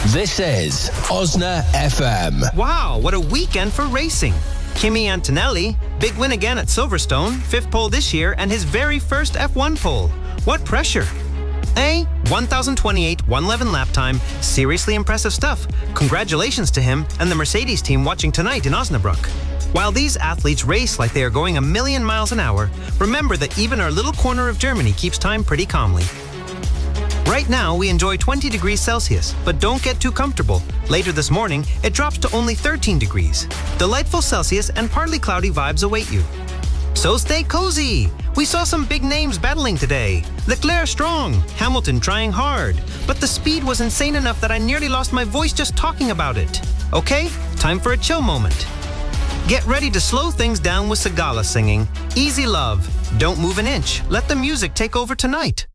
This is Osna FM. Wow, what a weekend for racing. Kimi Antonelli, big win again at Silverstone, 5th pole this year and his very first F1 pole. What pressure. 1,028 111 lap time, seriously impressive stuff. Congratulations to him and the Mercedes team watching tonight in Osnabrück. While these athletes race like they are going a million miles an hour, remember that even our little corner of Germany keeps time pretty calmly. Right now, we enjoy 20 degrees Celsius, but don't get too comfortable. Later this morning, it drops to only 13 degrees. Delightful Celsius and partly cloudy vibes await you. So stay cozy. We saw some big names battling today. Leclerc strong, Hamilton trying hard, but the speed was insane enough that I nearly lost my voice just talking about it. Okay, time for a chill moment. Get ready to slow things down with Sigala singing Easy Love. Don't move an inch. Let the music take over tonight.